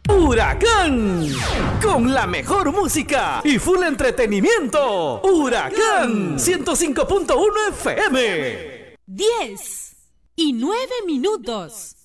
Huracán, con la mejor música y full entretenimiento. Huracán 105.1 FM. 10:09.